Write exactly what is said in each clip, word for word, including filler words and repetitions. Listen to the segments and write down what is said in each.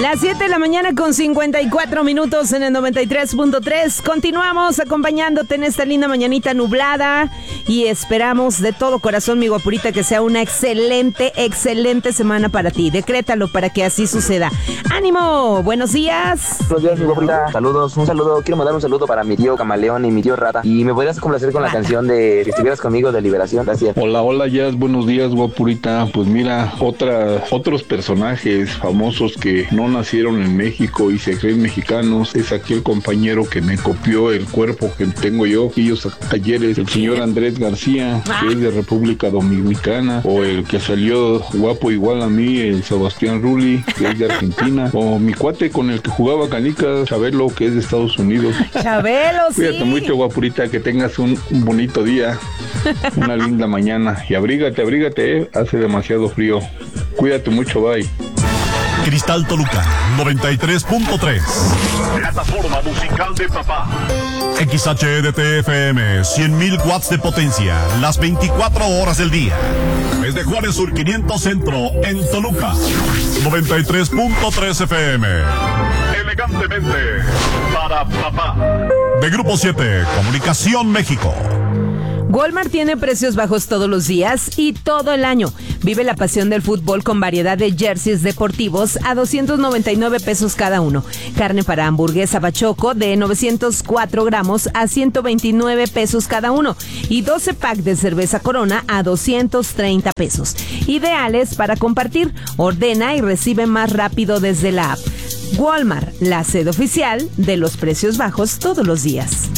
Las siete de la mañana con cincuenta y cuatro minutos en el noventa y tres punto tres. Continuamos acompañándote en esta linda mañanita nublada y esperamos de todo corazón, mi guapurita, que sea una excelente, excelente semana para ti. Decrétalo para que así suceda. ¡Ánimo! ¡Buenos días! Buenos días, mi guapurita. Saludos, un saludo. Quiero mandar un saludo para mi tío Camaleón y mi tío Rata. Y me podrías complacer con la canción de Si estuvieras conmigo de Liberación. Gracias. Hola, hola, Jazz. Buenos días, guapurita. Pues mira, otra, otros personajes famosos que no nacieron en México y se creen mexicanos es aquel compañero que me copió el cuerpo que tengo yo, aquellos talleres, el señor Andrés García, que es de República Dominicana, o el que salió guapo igual a mí, el Sebastián Rulli, que es de Argentina, o mi cuate con el que jugaba canicas, Chabelo, que es de Estados Unidos. Chabelo, sí. Cuídate mucho, guapurita, que tengas un, un bonito día, una linda mañana, y abrígate, abrígate, ¿eh? Hace demasiado frío. Cuídate mucho, bye. Cristal Toluca, noventa y tres punto tres. Plataforma musical de papá. X H E D T F M, cien mil watts de potencia, las veinticuatro horas del día. Desde Juárez Sur quinientos Centro, en Toluca, noventa y tres punto tres F M. Elegantemente para papá. De Grupo siete, Comunicación México. Walmart tiene precios bajos todos los días y todo el año. Vive la pasión del fútbol con variedad de jerseys deportivos a doscientos noventa y nueve pesos cada uno. Carne para hamburguesa Bachoco de novecientos cuatro gramos a ciento veintinueve pesos cada uno. Y doce pack de cerveza Corona a doscientos treinta pesos. Ideales para compartir. Ordena y recibe más rápido desde la app. Walmart, la sede oficial de los precios bajos todos los días.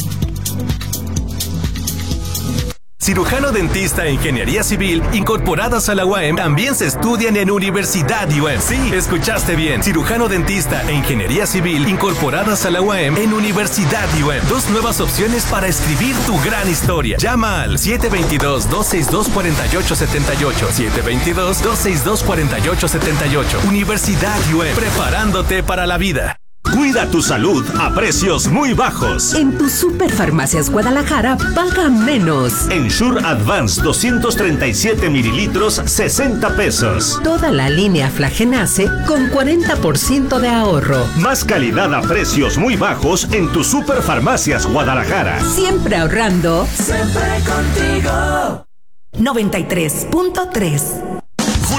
Cirujano dentista e ingeniería civil incorporadas a la U A M también se estudian en Universidad U A M. Sí, escuchaste bien. Cirujano dentista e ingeniería civil incorporadas a la U A M en Universidad U A M. Dos nuevas opciones para escribir tu gran historia. Llama al siete dos dos, dos seis dos, cuatro ocho siete ocho. siete dos dos, dos seis dos, cuatro ocho siete ocho. Universidad U A M. Preparándote para la vida. Cuida tu salud a precios muy bajos. En tu Superfarmacias Guadalajara, paga menos. Ensure Advance doscientos treinta y siete mililitros, sesenta pesos. Toda la línea Flagenace con cuarenta por ciento de ahorro. Más calidad a precios muy bajos en tu Superfarmacias Guadalajara. Siempre ahorrando. Siempre contigo. noventa y tres punto tres.